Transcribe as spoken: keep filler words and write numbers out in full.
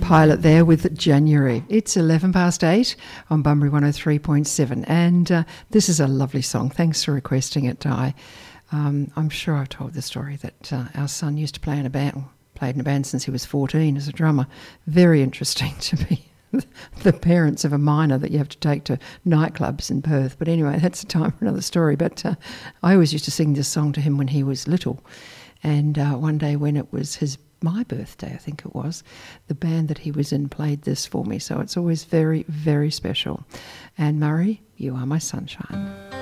Pilot there with January. It's eleven past eight on Bunbury one oh three point seven, and uh, this is a lovely song. Thanks for requesting it, Di. Um, I'm sure I've told the story that uh, our son used to play in a band, played in a band since he was fourteen as a drummer. Very interesting to be the parents of a minor that you have to take to nightclubs in Perth. But anyway, that's a time for another story. But uh, I always used to sing this song to him when he was little. And uh, one day when it was his my birthday, I think it was, the band that he was in played this for me. So it's always very, very special. Anne Murray, You Are My Sunshine.